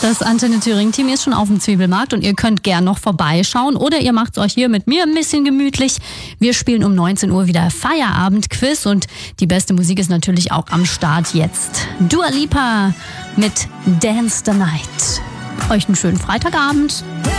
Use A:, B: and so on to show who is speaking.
A: Das Antenne Thüringen Team ist schon auf dem Zwiebelmarkt und ihr könnt gern noch vorbeischauen oder ihr macht es euch hier mit mir ein bisschen gemütlich. Wir spielen um 19 Uhr wieder Feierabend-Quiz und die beste Musik ist natürlich auch am Start jetzt. Dua Lipa mit Dance the Night. Euch einen schönen Freitagabend.